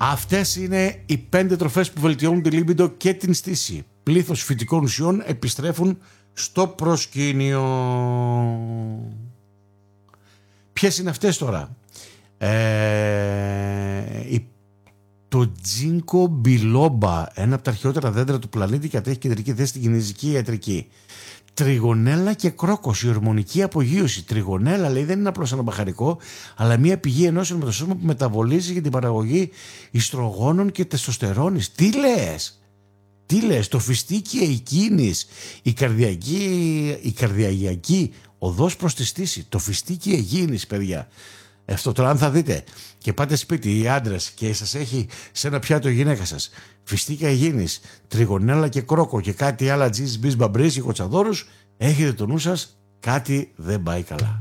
Αυτές είναι οι 5 τροφές που βελτιώνουν τη λίμπιντο και την στήση. Πλήθος φυτικών ουσιών επιστρέφουν στο προσκήνιο. Ποιες είναι αυτές τώρα? Το τζίνκο μπιλόμπα, ένα από τα αρχαιότερα δέντρα του πλανήτη, κατέχει κεντρική θέση στην κινέζικη ιατρική. Τριγωνέλα και κρόκος, η ορμονική απογείωση. Τριγωνέλα, λέει, δεν είναι απλώς ένα μπαχαρικό, αλλά μια πηγή ενώσεων με το σώμα που μεταβολίζει για την παραγωγή ιστρογόνων και τεστοστερόνης. Τι λες, το φιστίκι εκείνης, η καρδιαγιακή οδός προς τη στήση, το φιστίκι εκείνης, παιδιά. Αυτό τώρα, αν θα δείτε και πάτε σπίτι οι άντρες και σας έχει σε ένα πιάτο η γυναίκα σας φιστίκια υγιεινής, τριγωνέλα και κρόκο και κάτι άλλα τζις μπις μπαμπρίζι κοτσαδόρους, έχετε το νου σας, κάτι δεν πάει καλά.